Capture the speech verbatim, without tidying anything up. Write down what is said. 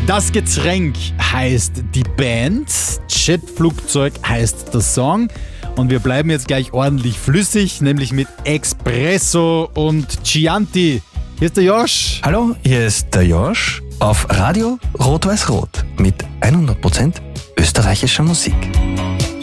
Das Getränk heißt die Band, Jetflugzeug heißt der Song und wir bleiben jetzt gleich ordentlich flüssig, nämlich mit Espresso und Chianti. Hier ist der Josh. Hallo, hier ist der Josh auf Radio Rot-Weiß-Rot mit hundert Prozent österreichischer Musik.